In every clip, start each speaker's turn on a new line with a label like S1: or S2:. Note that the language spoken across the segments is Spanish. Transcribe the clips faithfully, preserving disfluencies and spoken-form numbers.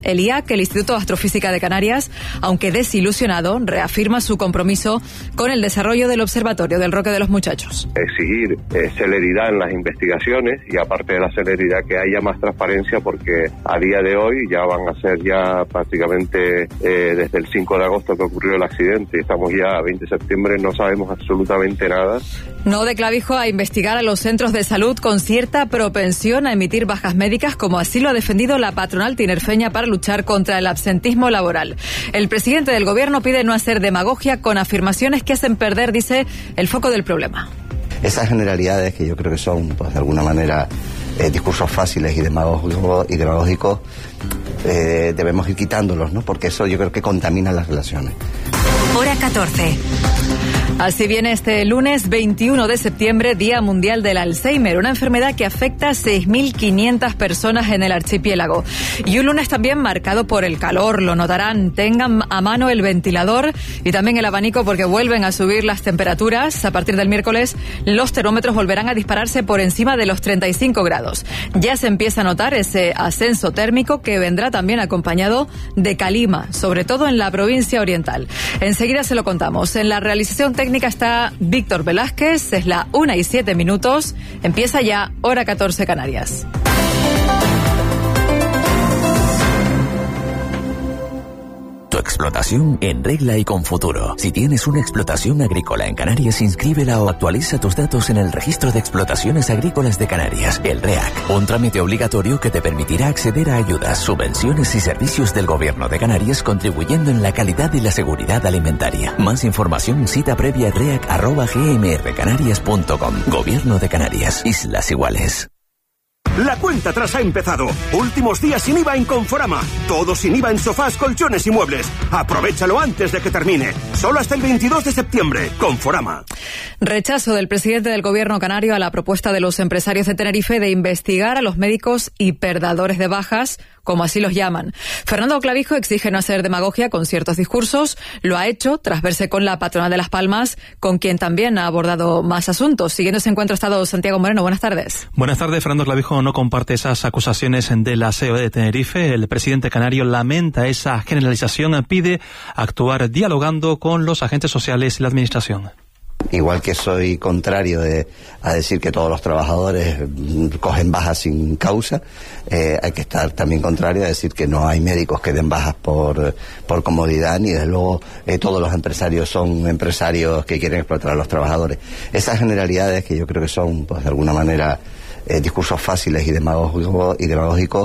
S1: El I A C, el Instituto de Astrofísica de Canarias, aunque desilusionado, reafirma su compromiso con el desarrollo del Observatorio del Roque de los Muchachos.
S2: Exigir eh, celeridad en las investigaciones y, aparte de la celeridad, que haya más transparencia, porque a día de hoy ya van a ser ya prácticamente eh, desde el cinco de agosto que ocurrió el accidente, estamos ya a veinte de septiembre, no sabemos absolutamente nada.
S1: No de Clavijo a investigar a los centros de salud con cierta propensión a emitir bajas médicas, como así lo ha defendido la patronal tinerfeña para luchar contra el absentismo laboral. El presidente del gobierno pide no hacer demagogia con afirmaciones que hacen perder, dice, el foco del problema.
S3: Esas generalidades que yo creo que son, pues de alguna manera, eh, discursos fáciles y demagógicos, y demagógicos eh, debemos ir quitándolos, ¿no? Porque eso yo creo que contamina las relaciones.
S4: Hora catorce.
S1: Así viene este lunes veintiuno de septiembre, Día Mundial del Alzheimer, una enfermedad que afecta a seis mil quinientas personas en el archipiélago. Y un lunes también marcado por el calor, lo notarán. Tengan a mano el ventilador y también el abanico, porque vuelven a subir las temperaturas. A partir del miércoles, los termómetros volverán a dispararse por encima de los treinta y cinco grados. Ya se empieza a notar ese ascenso térmico que vendrá también acompañado de calima, sobre todo en la provincia oriental. Enseguida se lo contamos. En la realización técnica está Víctor Velázquez, es la una y siete minutos, empieza ya Hora catorce Canarias.
S5: Tu explotación en regla y con futuro. Si tienes una explotación agrícola en Canarias, inscríbela o actualiza tus datos en el Registro de Explotaciones Agrícolas de Canarias, el R E A C. Un trámite obligatorio que te permitirá acceder a ayudas, subvenciones y servicios del Gobierno de Canarias, contribuyendo en la calidad y la seguridad alimentaria. Más información, cita previa reac arroba gmrcanarias punto com. Gobierno de Canarias, Islas Iguales.
S6: La cuenta atrás ha empezado. Últimos días sin I V A en Conforama. Todo sin I V A en sofás, colchones y muebles. Aprovéchalo antes de que termine. Solo hasta el veintidós de septiembre. Conforama.
S1: Rechazo del presidente del gobierno canario a la propuesta de los empresarios de Tenerife de investigar a los médicos hiperdadores de bajas, como así los llaman. Fernando Clavijo exige no hacer demagogia con ciertos discursos. Lo ha hecho tras verse con la patronal de Las Palmas, con quien también ha abordado más asuntos. Siguiendo ese encuentro ha estado Santiago Moreno. Buenas tardes.
S7: Buenas tardes. Fernando Clavijo no comparte esas acusaciones de la C E O de Tenerife. El presidente canario lamenta esa generalización, pide actuar dialogando con los agentes sociales y la administración.
S3: Igual que soy contrario de, a decir que todos los trabajadores cogen bajas sin causa, eh, hay que estar también contrario a decir que no hay médicos que den bajas por, por comodidad, ni desde luego eh, todos los empresarios son empresarios que quieren explotar a los trabajadores. Esas generalidades que yo creo que son, pues de alguna manera, eh, discursos fáciles y demagógicos, y demagógicos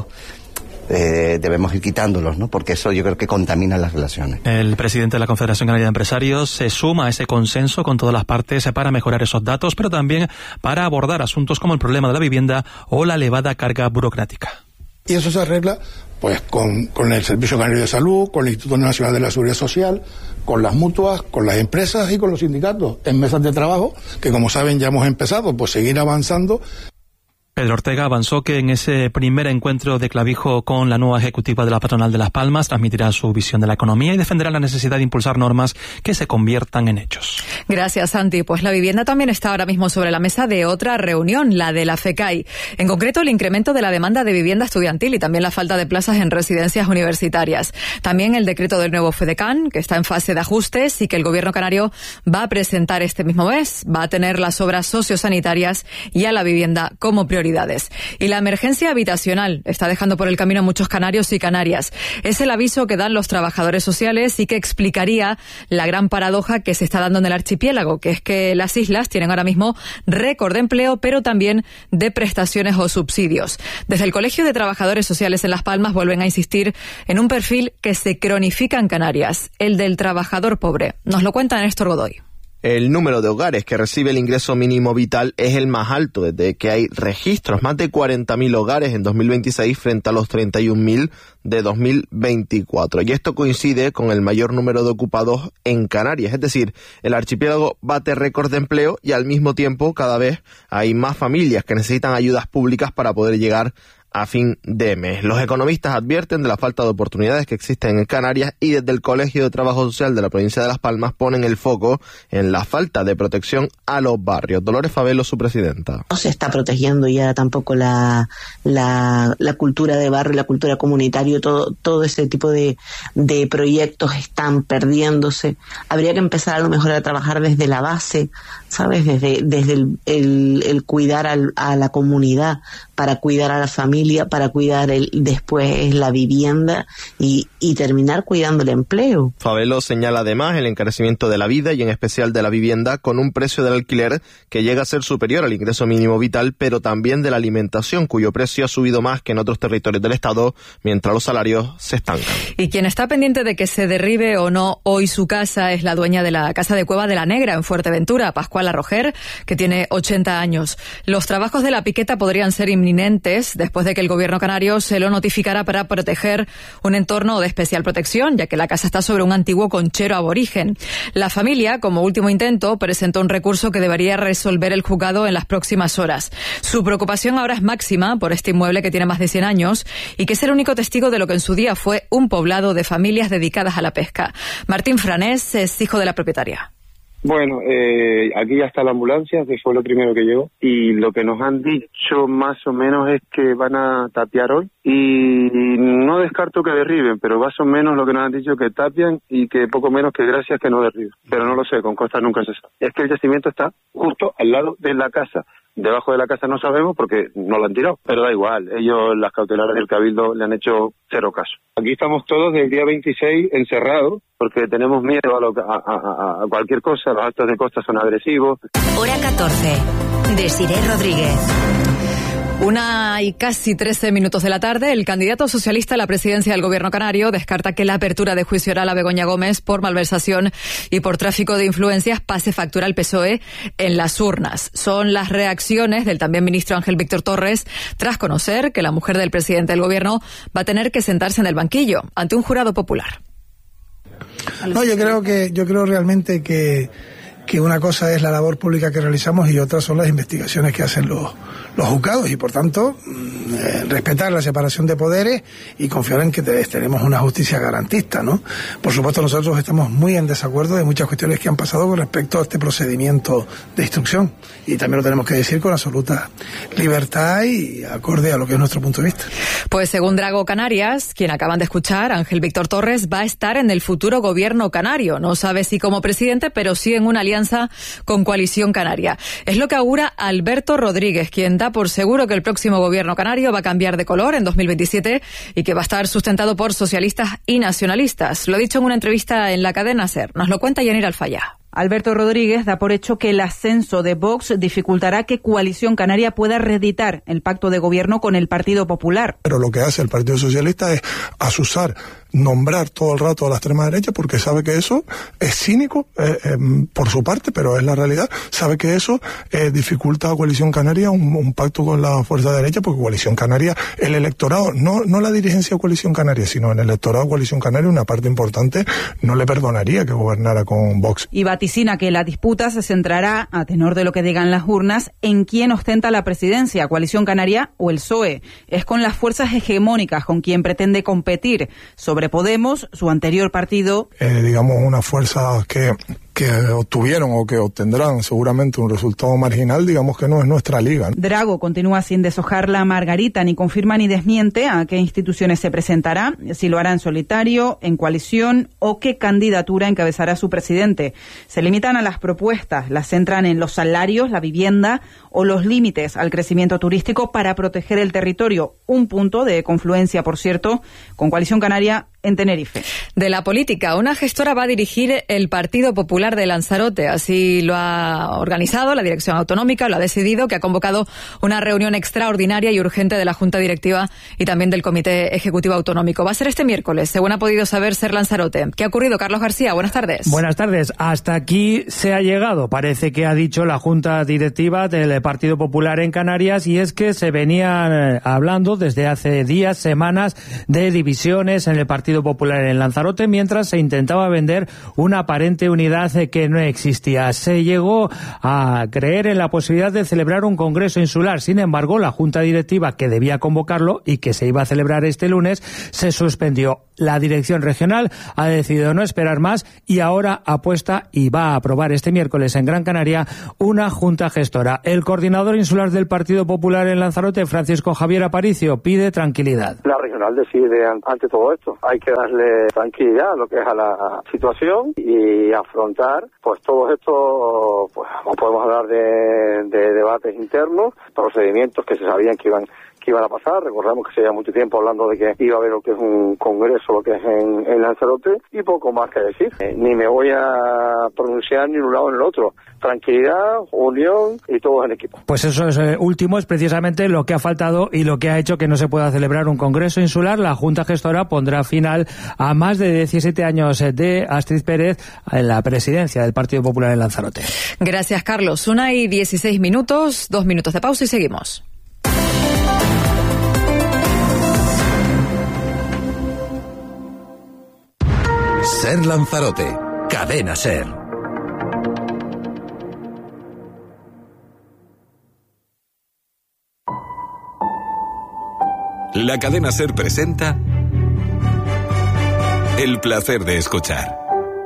S3: Eh, debemos ir quitándolos, ¿no? Porque eso yo creo que contamina las relaciones.
S7: El presidente de la Confederación Canaria de Empresarios se suma a ese consenso con todas las partes para mejorar esos datos, pero también para abordar asuntos como el problema de la vivienda o la elevada carga burocrática.
S8: Y eso se arregla pues con, con el Servicio Canario de Salud, con el Instituto Nacional de la Seguridad Social, con las mutuas, con las empresas y con los sindicatos, en mesas de trabajo, que como saben ya hemos empezado, pues seguir avanzando.
S7: Pedro Ortega avanzó que en ese primer encuentro de Clavijo con la nueva ejecutiva de la patronal de Las Palmas transmitirá su visión de la economía y defenderá la necesidad de impulsar normas que se conviertan en hechos.
S1: Gracias, Santi. Pues la vivienda también está ahora mismo sobre la mesa de otra reunión, la de la FECAI. En concreto, el incremento de la demanda de vivienda estudiantil y también la falta de plazas en residencias universitarias. También el decreto del nuevo FEDECAN, que está en fase de ajustes y que el gobierno canario va a presentar este mismo mes. Va a tener las obras sociosanitarias y a la vivienda como prioridad. Y la emergencia habitacional está dejando por el camino a muchos canarios y canarias. Es el aviso que dan los trabajadores sociales y que explicaría la gran paradoja que se está dando en el archipiélago, que es que las islas tienen ahora mismo récord de empleo, pero también de prestaciones o subsidios. Desde el Colegio de Trabajadores Sociales en Las Palmas vuelven a insistir en un perfil que se cronifica en Canarias, el del trabajador pobre. Nos lo cuenta Néstor Godoy.
S9: El número de hogares que recibe el ingreso mínimo vital es el más alto desde que hay registros, más de cuarenta mil hogares en dos mil veintiséis frente a los treinta y un mil de dos mil veinticuatro. Y esto coincide con el mayor número de ocupados en Canarias, es decir, el archipiélago bate récord de empleo y al mismo tiempo cada vez hay más familias que necesitan ayudas públicas para poder llegar a fin de mes. Los economistas advierten de la falta de oportunidades que existen en Canarias y desde el Colegio de Trabajo Social de la provincia de Las Palmas ponen el foco en la falta de protección a los barrios. Dolores Fabelo, su presidenta.
S10: No se está protegiendo ya tampoco la, la, la cultura de barrio, la cultura comunitaria, todo, todo ese tipo de, de proyectos están perdiéndose. Habría que empezar a lo mejor a trabajar desde la base, ¿sabes? Desde, desde el, el, el cuidar al, a la comunidad, para cuidar a la familia, para cuidar el, después la vivienda y, y terminar cuidando el empleo.
S9: Fabelo señala además el encarecimiento de la vida y en especial de la vivienda, con un precio del alquiler que llega a ser superior al ingreso mínimo vital, pero también de la alimentación, cuyo precio ha subido más que en otros territorios del Estado, mientras los salarios se estancan.
S1: Y quien está pendiente de que se derribe o no hoy su casa es la dueña de la Casa de Cueva de la Negra en Fuerteventura, Pascuala Roger, que tiene ochenta años. Los trabajos de la piqueta podrían ser inminentes después de que el gobierno canario se lo notificara para proteger un entorno de especial protección, ya que la casa está sobre un antiguo conchero aborigen. La familia, como último intento, presentó un recurso que debería resolver el juzgado en las próximas horas. Su preocupación ahora es máxima por este inmueble que tiene más de cien años y que es el único testigo de lo que en su día fue un poblado de familias dedicadas a la pesca. Martín Franés es hijo de la propietaria.
S2: Bueno, eh, aquí ya está la ambulancia, que fue lo primero que llegó, y lo que nos han dicho más o menos es que van a tapiar hoy, y no descarto que derriben, pero más o menos lo que nos han dicho que tapian y que poco menos que gracias que no derriben, pero no lo sé, con Costa nunca se sabe. Es que el yacimiento está justo al lado de la casa. Debajo de la casa no sabemos porque no la han tirado, pero da igual, ellos, las cautelares del Cabildo, le han hecho cero caso. Aquí estamos todos desde el día veintiséis encerrados porque tenemos miedo a, lo, a, a, a cualquier cosa, los actos de costa son agresivos.
S4: Hora catorce. Desiré Rodríguez.
S1: Una y casi trece minutos de la tarde, el candidato socialista a la presidencia del gobierno canario descarta que la apertura de juicio oral a Begoña Gómez por malversación y por tráfico de influencias pase factura al P S O E en las urnas. Son las reacciones del también ministro Ángel Víctor Torres tras conocer que la mujer del presidente del gobierno va a tener que sentarse en el banquillo ante un jurado popular.
S11: No, yo creo que yo creo realmente que que una cosa es la labor pública que realizamos y otra son las investigaciones que hacen los, los juzgados y por tanto eh, respetar la separación de poderes y confiar en que te, tenemos una justicia garantista, ¿no? Por supuesto nosotros estamos muy en desacuerdo de muchas cuestiones que han pasado con respecto a este procedimiento de instrucción y también lo tenemos que decir con absoluta libertad y acorde a lo que es nuestro punto de vista.
S1: Pues según Drago Canarias, quien acaban de escuchar, Ángel Víctor Torres va a estar en el futuro gobierno canario, no sabe si como presidente, pero sí en una alianza con Coalición Canaria. Es lo que augura Alberto Rodríguez, quien da por seguro que el próximo gobierno canario va a cambiar de color en dos mil veintisiete y que va a estar sustentado por socialistas y nacionalistas. Lo ha dicho en una entrevista en la cadena SER. Nos lo cuenta Yanira Alfayá.
S12: Alberto Rodríguez da por hecho que el ascenso de Vox dificultará que Coalición Canaria pueda reeditar el pacto de gobierno con el Partido Popular.
S13: Pero lo que hace el Partido Socialista es asusar, nombrar todo el rato a la extrema derecha porque sabe que eso es cínico eh, eh, por su parte, pero es la realidad. Sabe que eso eh, dificulta a Coalición Canaria un, un pacto con la fuerza derecha porque Coalición Canaria, el electorado, no, no la dirigencia de Coalición Canaria, sino el electorado de Coalición Canaria, una parte importante, no le perdonaría que gobernara con Vox.
S12: Y vaticina que la disputa se centrará, a tenor de lo que digan las urnas, en quién ostenta la presidencia, Coalición Canaria o el P S O E. Es con las fuerzas hegemónicas con quien pretende competir sobre Podemos, su anterior partido.
S13: Eh, digamos, unas fuerzas que... que obtuvieron o que obtendrán seguramente un resultado marginal, digamos que no es nuestra liga, ¿no?
S12: Drago continúa sin deshojar la margarita, ni confirma ni desmiente a qué instituciones se presentará, si lo hará en solitario, en coalición o qué candidatura encabezará su presidente. Se limitan a las propuestas, las centran en los salarios, la vivienda o los límites al crecimiento turístico para proteger el territorio. Un punto de confluencia, por cierto, con Coalición Canaria en Tenerife.
S1: De la política, una gestora va a dirigir el Partido Popular de Lanzarote. Así lo ha organizado la dirección autonómica, lo ha decidido, que ha convocado una reunión extraordinaria y urgente de la Junta Directiva y también del Comité Ejecutivo Autonómico. Va a ser este miércoles, según ha podido saber Ser Lanzarote. ¿Qué ha ocurrido, Carlos García? Buenas tardes.
S14: Buenas tardes. Hasta aquí se ha llegado. Parece que ha dicho la Junta Directiva del Partido Popular en Canarias, y es que se venían hablando desde hace días, semanas, de divisiones en el Partido Partido Popular en Lanzarote mientras se intentaba vender una aparente unidad que no existía. Se llegó a creer en la posibilidad de celebrar un congreso insular. Sin embargo, la Junta Directiva que debía convocarlo y que se iba a celebrar este lunes se suspendió. La dirección regional ha decidido no esperar más y ahora apuesta y va a aprobar este miércoles en Gran Canaria una junta gestora. El coordinador insular del Partido Popular en Lanzarote, Francisco Javier Aparicio, pide tranquilidad.
S15: La regional decide ante todo esto. Hay que darle tranquilidad a lo que es a la situación y afrontar pues todo esto, pues no podemos hablar de, de debates internos, procedimientos que se sabían que iban que iban a pasar. Recordamos que se lleva mucho tiempo hablando de que iba a haber lo que es un congreso, lo que es en, en Lanzarote, y poco más que decir. Eh, ni me voy a pronunciar ni en un lado ni en el otro. Tranquilidad, unión y todos en equipo.
S14: Pues eso es, eh, último es precisamente lo que ha faltado y lo que ha hecho que no se pueda celebrar un congreso insular. La Junta Gestora pondrá final a más de diecisiete años de Astrid Pérez en la presidencia del Partido Popular en Lanzarote.
S1: Gracias, Carlos. Una y dieciséis minutos, dos minutos de pausa y seguimos.
S16: Ser Lanzarote, Cadena Ser. La Cadena Ser presenta El placer de escuchar.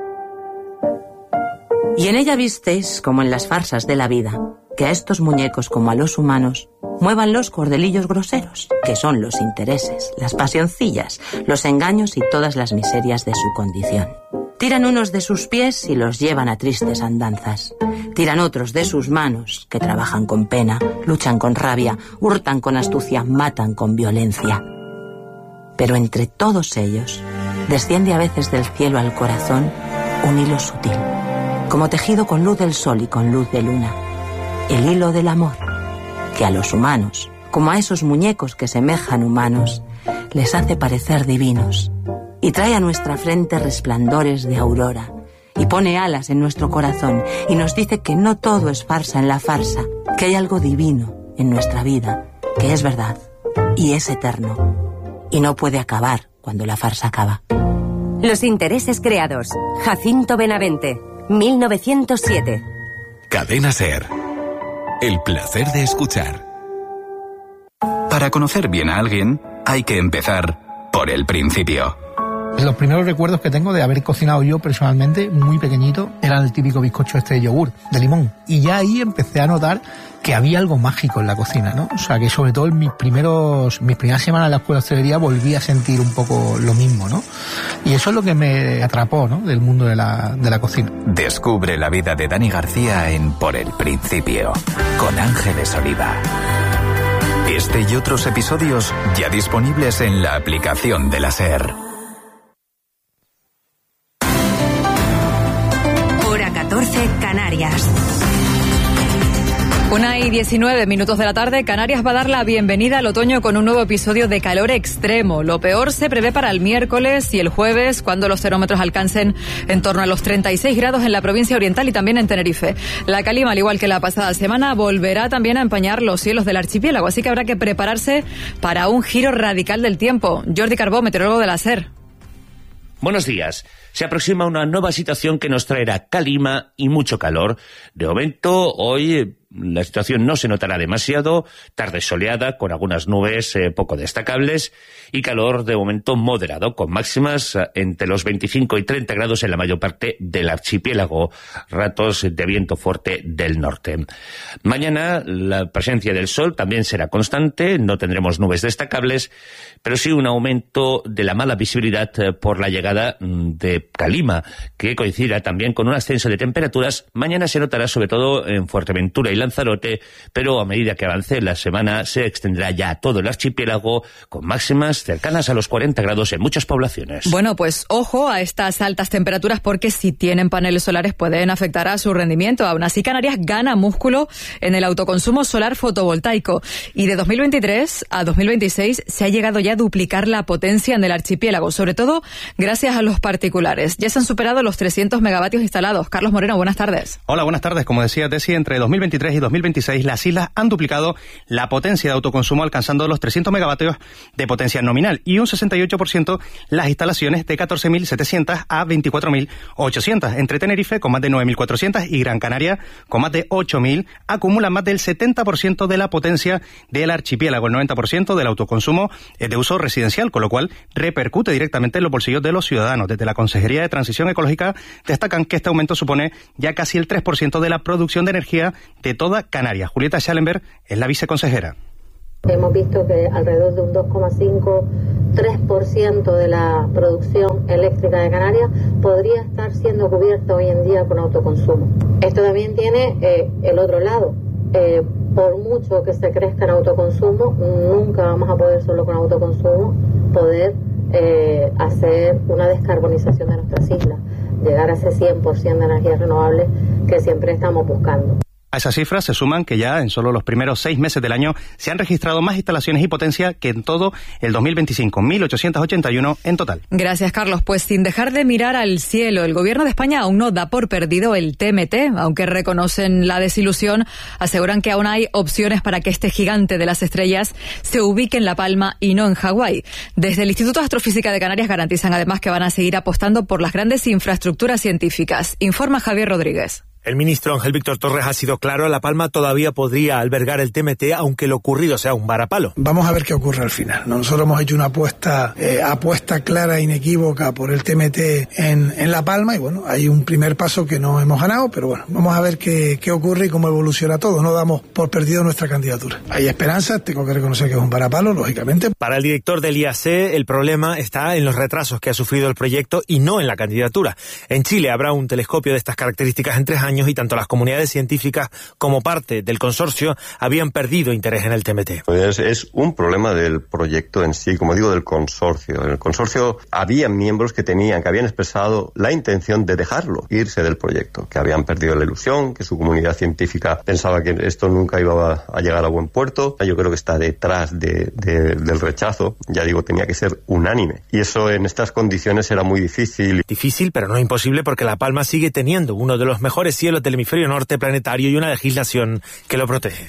S17: Y en ella visteis, como en las farsas de la vida, que a estos muñecos como a los humanos muevan los cordelillos groseros, que son los intereses, las pasioncillas, los engaños y todas las miserias de su condición. Tiran unos de sus pies y los llevan a tristes andanzas. Tiran otros de sus manos, que trabajan con pena, luchan con rabia, hurtan con astucia, matan con violencia. Pero entre todos ellos, desciende a veces del cielo al corazón un hilo sutil, como tejido con luz del sol y con luz de luna. El hilo del amor, que a los humanos, como a esos muñecos que semejan humanos, les hace parecer divinos, y trae a nuestra frente resplandores de aurora, y pone alas en nuestro corazón, y nos dice que no todo es farsa en la farsa, que hay algo divino en nuestra vida, que es verdad, y es eterno, y no puede acabar cuando la farsa acaba.
S4: Los intereses creados. Jacinto Benavente, mil novecientos siete.
S16: Cadena Ser. El placer de escuchar. Para conocer bien a alguien, hay que empezar por el principio.
S18: Los primeros recuerdos que tengo de haber cocinado yo personalmente, muy pequeñito, eran el típico bizcocho este de yogur, de limón. Y ya ahí empecé a notar que había algo mágico en la cocina, ¿no? O sea, que sobre todo en mis primeros, mis primeras semanas en la escuela de hostelería volví a sentir un poco lo mismo, ¿no? Y eso es lo que me atrapó, ¿no? Del mundo de la, de la cocina.
S16: Descubre la vida de Dani García en Por el Principio, con Ángeles Oliva. Este y otros episodios ya disponibles en la aplicación de la SER.
S4: catorce Canarias.
S1: Una y diecinueve minutos de la tarde, Canarias va a dar la bienvenida al otoño con un nuevo episodio de calor extremo. Lo peor se prevé para el miércoles y el jueves, cuando los termómetros alcancen en torno a los treinta y seis grados en la provincia oriental y también en Tenerife. La calima, al igual que la pasada semana, volverá también a empañar los cielos del archipiélago, así que habrá que prepararse para un giro radical del tiempo. Jordi Carbó, meteorólogo de la SER.
S19: Buenos días. Se aproxima una nueva situación que nos traerá calima y mucho calor. De momento, hoy la situación no se notará demasiado, tarde soleada con algunas nubes eh, poco destacables y calor de momento moderado con máximas eh, entre los veinticinco y treinta grados en la mayor parte del archipiélago, ratos de viento fuerte del norte. Mañana la presencia del sol también será constante, no tendremos nubes destacables, pero sí un aumento de la mala visibilidad eh, por la llegada de calima, que coincidirá también con un ascenso de temperaturas. Mañana se notará sobre todo en Fuerteventura y Lanzarote, pero a medida que avance la semana se extenderá ya a todo el archipiélago con máximas cercanas a los cuarenta grados en muchas poblaciones.
S1: Bueno, pues ojo a estas altas temperaturas porque si tienen paneles solares pueden afectar a su rendimiento. Aún así, Canarias gana músculo en el autoconsumo solar fotovoltaico y de dos mil veintitrés a dos mil veintiséis se ha llegado ya a duplicar la potencia en el archipiélago, sobre todo gracias a los particulares. Ya se han superado los trescientos megavatios instalados. Carlos Moreno, buenas tardes.
S20: Hola, buenas tardes. Como decía Tessy, entre dos mil veintitrés veintitrés y dos mil veintiséis, las islas han duplicado la potencia de autoconsumo, alcanzando los trescientos megavatios de potencia nominal, y un sesenta y ocho por ciento las instalaciones, de catorce mil setecientas a veinticuatro mil ochocientas. Entre Tenerife, con más de nueve mil cuatrocientas, y Gran Canaria, con más de ocho mil, acumulan más del setenta por ciento de la potencia del archipiélago. El noventa por ciento del autoconsumo es de uso residencial, con lo cual repercute directamente en los bolsillos de los ciudadanos. Desde la Consejería de Transición Ecológica destacan que este aumento supone ya casi el tres por ciento de la producción de energía de toda Canarias. Julieta Schallenberg es la viceconsejera.
S21: Hemos visto que alrededor de un dos coma cinco a tres por ciento de la producción eléctrica de Canarias podría estar siendo cubierta hoy en día con autoconsumo. Esto también tiene eh, el otro lado. Eh, por mucho que se crezca en autoconsumo, nunca vamos a poder solo con autoconsumo poder eh, hacer una descarbonización de nuestras islas, llegar a ese cien por ciento de energías renovables que siempre estamos buscando.
S20: A esas cifras se suman que ya en solo los primeros seis meses del año se han registrado más instalaciones y potencia que en todo el dos mil veinticinco, mil ochocientas ochenta y uno en total.
S1: Gracias, Carlos. Pues sin dejar de mirar al cielo, el Gobierno de España aún no da por perdido el T M T, aunque reconocen la desilusión, aseguran que aún hay opciones para que este gigante de las estrellas se ubique en La Palma y no en Hawái. Desde el Instituto de Astrofísica de Canarias garantizan además que van a seguir apostando por las grandes infraestructuras científicas. Informa Javier Rodríguez.
S22: El ministro Ángel Víctor Torres ha sido claro, La Palma todavía podría albergar el T M T, aunque lo ocurrido sea un varapalo.
S11: Vamos a ver qué ocurre al final. Nosotros hemos hecho una apuesta eh, apuesta clara e inequívoca por el T M T en, en La Palma, y bueno, hay un primer paso que no hemos ganado, pero bueno, vamos a ver qué, qué ocurre y cómo evoluciona todo. No damos por perdido nuestra candidatura. Hay esperanzas, tengo que reconocer que es un varapalo, lógicamente.
S22: Para el director del I A C, el problema está en los retrasos que ha sufrido el proyecto y no en la candidatura. En Chile habrá un telescopio de estas características en tres años y tanto las comunidades científicas como parte del consorcio habían perdido interés en el T M T.
S2: Es, es un problema del proyecto en sí, como digo, del consorcio. En el consorcio había miembros que tenían, que habían expresado la intención de dejarlo, irse del proyecto, que habían perdido la ilusión, que su comunidad científica pensaba que esto nunca iba a, a llegar a buen puerto. Yo creo que está detrás de, de, del rechazo. Ya digo, tenía que ser unánime. Y eso en estas condiciones era muy difícil.
S22: Difícil, pero no imposible, porque La Palma sigue teniendo uno de los mejores cielos del hemisferio norte planetario y una legislación que lo protege.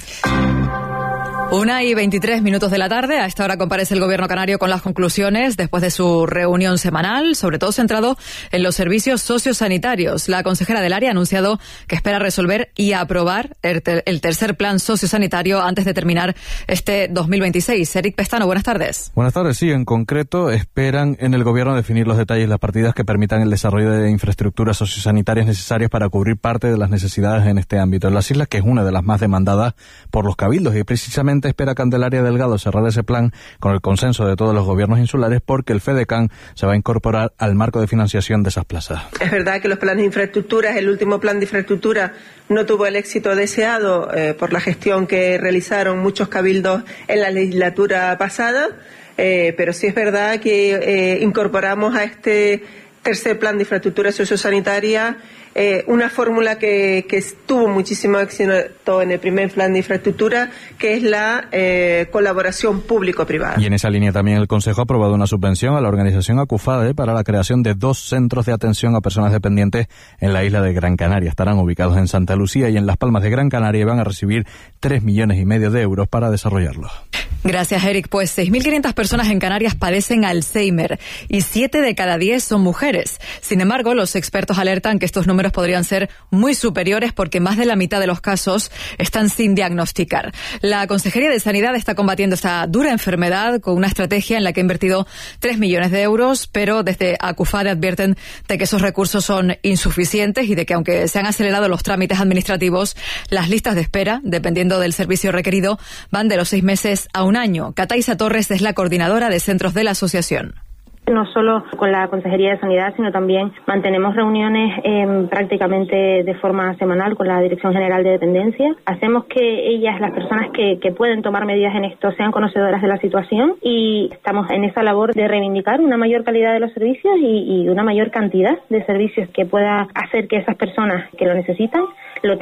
S1: Una y veintitrés minutos de la tarde. A esta hora comparece el Gobierno canario con las conclusiones después de su reunión semanal, sobre todo centrado en los servicios sociosanitarios. La consejera del área ha anunciado que espera resolver y aprobar el, ter- el tercer plan sociosanitario antes de terminar este dos mil veintiséis. Eric Pestano, buenas tardes.
S23: Buenas tardes. Sí, en concreto esperan en el Gobierno definir los detalles y las partidas que permitan el desarrollo de infraestructuras sociosanitarias necesarias para cubrir parte de las necesidades en este ámbito en las islas, que es una de las más demandadas por los cabildos, y precisamente espera Candelaria Delgado cerrar ese plan con el consenso de todos los gobiernos insulares, porque el FEDECAN se va a incorporar al marco de financiación de esas plazas.
S24: Es verdad que los planes de infraestructuras, el último plan de infraestructura no tuvo el éxito deseado eh, por la gestión que realizaron muchos cabildos en la legislatura pasada, eh, pero sí es verdad que eh, incorporamos a este tercer plan de infraestructura sociosanitaria Eh, una fórmula que, que tuvo muchísimo éxito en el primer plan de infraestructura, que es la eh, colaboración público-privada.
S23: Y en esa línea también el Consejo ha aprobado una subvención a la organización ACUFADE para la creación de dos centros de atención a personas dependientes en la isla de Gran Canaria. Estarán ubicados en Santa Lucía y en Las Palmas de Gran Canaria, y van a recibir tres millones y medio de euros para desarrollarlos.
S1: Gracias, Eric. Pues seis mil quinientas personas en Canarias padecen Alzheimer y siete de cada diez son mujeres. Sin embargo, los expertos alertan que estos números podrían ser muy superiores, porque más de la mitad de los casos están sin diagnosticar. La Consejería de Sanidad está combatiendo esta dura enfermedad con una estrategia en la que ha invertido tres millones de euros, pero desde ACUFADE advierten de que esos recursos son insuficientes y de que, aunque se han acelerado los trámites administrativos, las listas de espera, dependiendo del servicio requerido, van de los seis meses a un año. Cataisa Torres es la coordinadora de centros de la asociación.
S25: No solo con la Consejería de Sanidad, sino también mantenemos reuniones eh, prácticamente de forma semanal con la Dirección General de Dependencia. Hacemos que ellas, las personas que, que pueden tomar medidas en esto, sean conocedoras de la situación, y estamos en esa labor de reivindicar una mayor calidad de los servicios y, y una mayor cantidad de servicios que pueda hacer que esas personas que lo necesitan lo tengan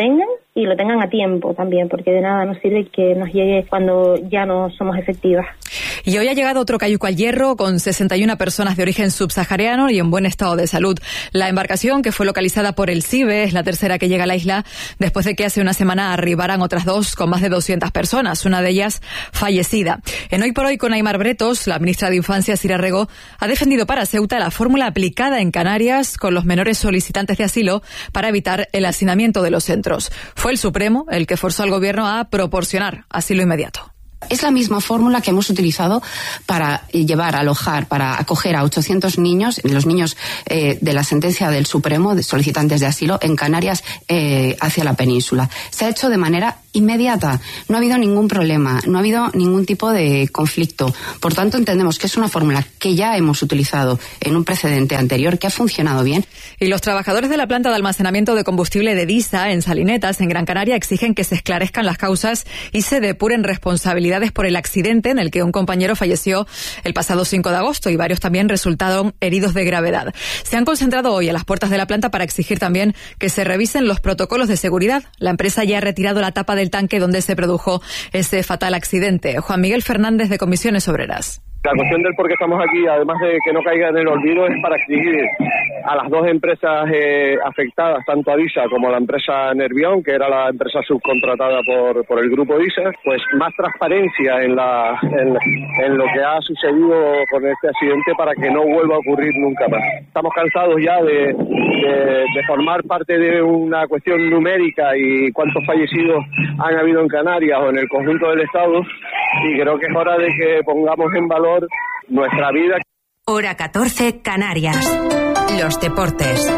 S25: y lo tengan a tiempo también, porque de nada nos sirve que nos llegue cuando ya no somos efectivas.
S1: Y hoy ha llegado otro cayuco al Hierro con sesenta y una personas de origen subsahariano y en buen estado de salud. La embarcación, que fue localizada por el CIBE, es la tercera que llega a la isla después de que hace una semana arribaran otras dos con más de doscientas personas, una de ellas fallecida. En Hoy por Hoy con Aimar Bretos, la ministra de Infancia, Sira Rego, ha defendido para Ceuta la fórmula aplicada en Canarias con los menores solicitantes de asilo para evitar el hacinamiento de los centros. Fue el Supremo el que forzó al gobierno a proporcionar asilo inmediato.
S3: Es la misma fórmula que hemos utilizado para llevar, alojar, para acoger a ochocientos niños, los niños eh, de la sentencia del Supremo, de solicitantes de asilo, en Canarias eh, hacia la península. Se ha hecho de manera inmediata. No ha habido ningún problema, no ha habido ningún tipo de conflicto. Por tanto, entendemos que es una fórmula que ya hemos utilizado en un precedente anterior, que ha funcionado bien.
S1: Y los trabajadores de la planta de almacenamiento de combustible de DISA, en Salinetas, en Gran Canaria, exigen que se esclarezcan las causas y se depuren responsabilidades por el accidente en el que un compañero falleció el pasado cinco de agosto y varios también resultaron heridos de gravedad. Se han concentrado hoy a las puertas de la planta para exigir también que se revisen los protocolos de seguridad. La empresa ya ha retirado la tapa del tanque donde se produjo ese fatal accidente. Juan Miguel Fernández, de Comisiones Obreras.
S2: La cuestión del por qué estamos aquí, además de que no caiga en el olvido, es para exigir a las dos empresas eh, afectadas, tanto a DISA como a la empresa Nervión, que era la empresa subcontratada por, por el grupo DISA, pues más transparencia en, la, en, en lo que ha sucedido con este accidente para que no vuelva a ocurrir nunca más. Estamos cansados ya de, de, de formar parte de una cuestión numérica y cuántos fallecidos han habido en Canarias o en el conjunto del Estado, y creo que es hora de que pongamos en valor nuestra vida.
S4: Hora catorce, Canarias. Los deportes.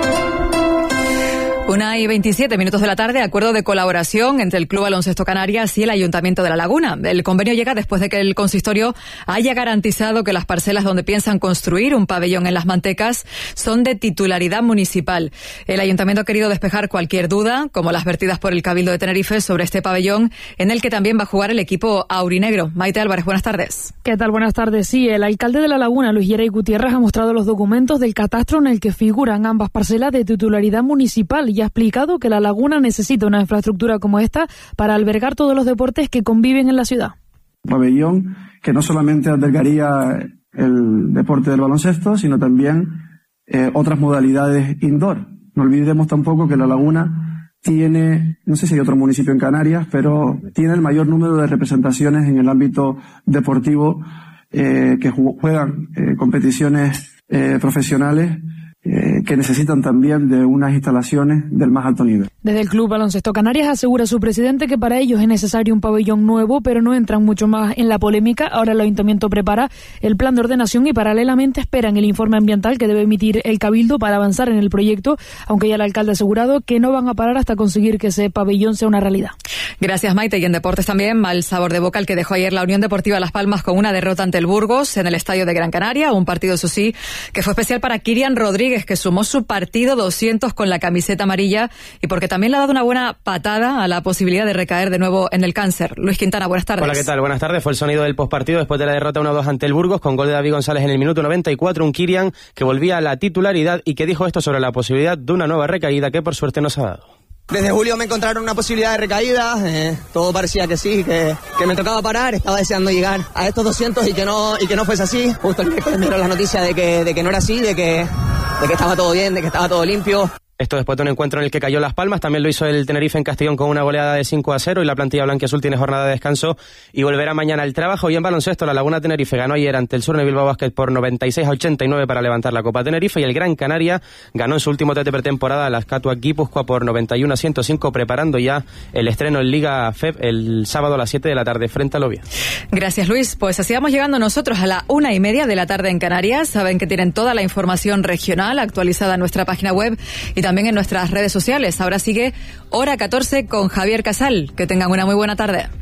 S1: Una y veintisiete minutos de la tarde, acuerdo de colaboración entre el Club Baloncesto Canarias y el Ayuntamiento de La Laguna. El convenio llega después de que el consistorio haya garantizado que las parcelas donde piensan construir un pabellón en Las Mantecas son de titularidad municipal. El Ayuntamiento ha querido despejar cualquier duda, como las vertidas por el Cabildo de Tenerife sobre este pabellón, en el que también va a jugar el equipo aurinegro. Maite Álvarez, buenas tardes.
S5: ¿Qué tal? Buenas tardes. Sí, el alcalde de La Laguna, Luis Yeray Gutiérrez, ha mostrado los documentos del catastro en el que figuran ambas parcelas de titularidad municipal y ha explicado que La Laguna necesita una infraestructura como esta para albergar todos los deportes que conviven en la ciudad.
S6: Un pabellón que no solamente albergaría el deporte del baloncesto, sino también eh, otras modalidades indoor. No olvidemos tampoco que La Laguna tiene, no sé si hay otro municipio en Canarias, pero tiene el mayor número de representaciones en el ámbito deportivo eh, que juegan eh, competiciones eh, profesionales Eh, que necesitan también de unas instalaciones del más alto nivel.
S5: Desde el Club Baloncesto Canarias asegura su presidente que para ellos es necesario un pabellón nuevo, pero no entran mucho más en la polémica. Ahora el Ayuntamiento prepara el plan de ordenación y paralelamente esperan el informe ambiental que debe emitir el Cabildo para avanzar en el proyecto, aunque ya el alcalde ha asegurado que no van a parar hasta conseguir que ese pabellón sea una realidad.
S1: Gracias, Maite. Y en deportes también, mal sabor de boca el que dejó ayer la Unión Deportiva Las Palmas con una derrota ante el Burgos en el estadio de Gran Canaria, un partido, eso sí, que fue especial para Kirian Rodríguez, que sumó su partido doscientos con la camiseta amarilla y porque también le ha dado una buena patada a la posibilidad de recaer de nuevo en el cáncer. Luis Quintana, buenas tardes.
S7: Hola, ¿qué tal? Buenas tardes. Fue el sonido del postpartido después de la derrota uno a dos ante el Burgos con gol de David González en el minuto noventa y cuatro, un Kirian que volvía a la titularidad y que dijo esto sobre la posibilidad de una nueva recaída que por suerte nos ha dado.
S8: Desde julio me encontraron una posibilidad de recaída, eh, todo parecía que sí, que, que me tocaba parar, estaba deseando llegar a estos doscientos y que no y que no fuese así. Justo el miércoles me dieron la noticia de que, de que no era así, de que, de que estaba todo bien, de que estaba todo limpio.
S7: Esto después de un encuentro en el que cayó Las Palmas, también lo hizo el Tenerife en Castellón con una goleada de cinco a cero y la plantilla blanquiazul tiene jornada de descanso y volverá mañana al trabajo. Y en baloncesto, la Laguna Tenerife ganó ayer ante el Surne Bilbao Basket por noventa y seis a ochenta y nueve para levantar la Copa Tenerife y el Gran Canaria ganó en su último tete pretemporada a la Azcatua Guipúzcoa por noventa y uno a ciento cinco, preparando ya el estreno en Liga F E P el sábado a las siete de la tarde frente a Lovia.
S1: Gracias, Luis. Pues así vamos llegando nosotros a la una y media de la tarde en Canarias. Saben que tienen toda la información regional actualizada en nuestra página web y también en nuestras redes sociales. Ahora sigue Hora catorce con Javier Casal. Que tengan una muy buena tarde.